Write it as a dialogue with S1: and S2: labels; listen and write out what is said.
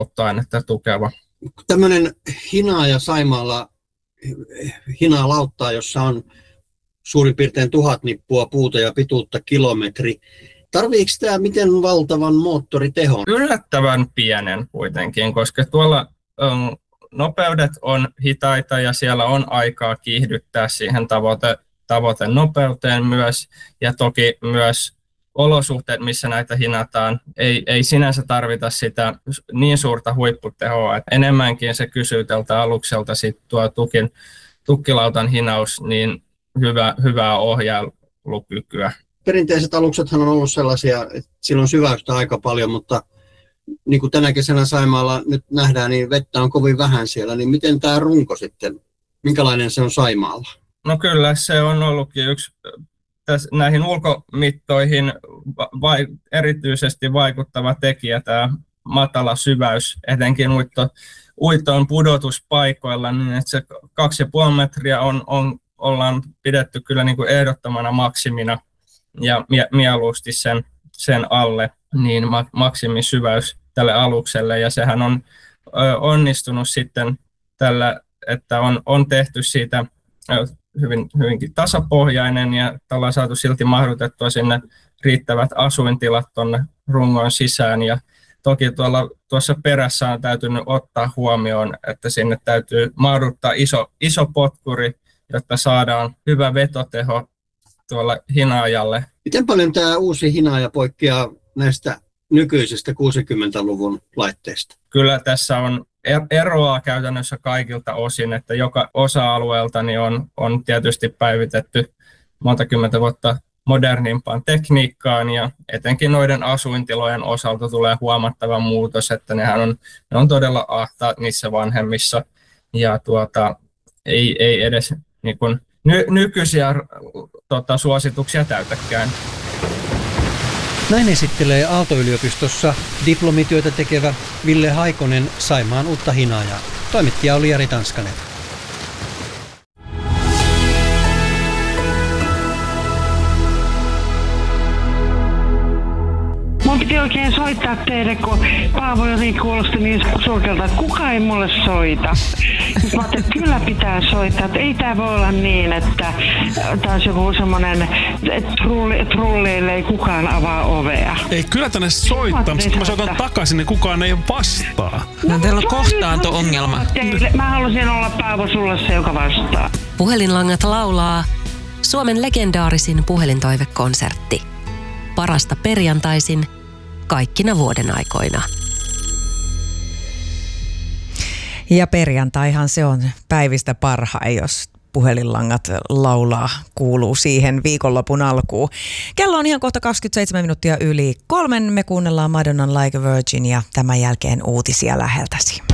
S1: polttoainetta tukeva.
S2: Tämmöinen hinaaja Saimaalla, hinaalauttaa, jossa on suurin piirtein 1000 nippua puuta ja pituutta kilometri. Tarviiko tämä miten valtavan moottoritehon?
S1: Yllättävän pienen kuitenkin, koska tuolla nopeudet on hitaita ja siellä on aikaa kiihdyttää siihen tavoitenopeuteen myös. Ja toki myös olosuhteet, missä näitä hinataan, ei sinänsä tarvita sitä niin suurta huipputehoa. Että enemmänkin se kysyy tältä alukselta sit tuo tukkilautan hinaus niin hyvää ohjailukykyä.
S2: Perinteiset aluksethan on ollut sellaisia, että sillä on syväystä aika paljon, mutta niin kuin tänä kesänä Saimaalla nyt nähdään, niin vettä on kovin vähän siellä. Niin miten tämä runko sitten, minkälainen se on Saimaalla?
S1: No kyllä, se on ollutkin yksi näihin ulkomittoihin erityisesti vaikuttava tekijä, tämä matala syväys, etenkin uitoon pudotuspaikoilla, niin että se 2,5 metriä ollaan pidetty kyllä niin kuin ehdottomana maksimina ja mieluusti sen alle niin maksimisyväys tälle alukselle, ja sehän on onnistunut sitten tällä, että on tehty siitä hyvinkin tasapohjainen ja ollaan saatu silti mahdutettua sinne riittävät asuintilat tuonne rungon sisään, ja toki tuossa perässä on täytynyt ottaa huomioon, että sinne täytyy mahduttaa iso potkuri, jotta saadaan hyvä vetoteho tuolla hinaajalle.
S2: Miten paljon tämä uusi hinaaja poikkeaa näistä nykyisistä 60-luvun laitteista?
S1: Kyllä tässä on eroa käytännössä kaikilta osin, että joka osa-alueelta niin on tietysti päivitetty monta kymmentä vuotta modernimpaan tekniikkaan, ja etenkin noiden asuintilojen osalta tulee huomattava muutos, että ne on todella ahtaat niissä vanhemmissa, ja ei edes niin kuin nykyisiä suosituksia täytäkään.
S3: Näin esittelee Aalto-yliopistossa diplomityötä tekevä Ville Haikonen Saimaan uutta hinaajaa. Toimittaja oli Jari Tanskanen.
S4: Mun piti oikein soittaa teille, kun Paavo jotenkin kuulosti niin surkealta, että kukaan ei mulle soita. Sitten mä ajattelin, että kyllä pitää soittaa, että ei tää voi olla niin, että taas joku semmonen, että trulleille ei kukaan avaa ovea.
S5: Ei, kyllä tänne soittaa, mutta kun mä soitan takaisin, niin kukaan ei vastaa.
S6: No teillä on kohtaanto-ongelma.
S4: Mä halusin olla Paavo sulle se, joka vastaa.
S7: Puhelinlangat laulaa Suomen legendaarisin puhelintoivekonsertti. Parasta perjantaisin kaikkina vuoden aikoina.
S6: Ja perjantaihan se on päivistä parhain, jos puhelinlangat laulaa, kuuluu siihen viikonlopun alkuun. Kello on ihan kohta 27 minuuttia yli 3. Me kuunnellaan Madonnan Like a Virgin ja tämän jälkeen uutisia läheltäsi.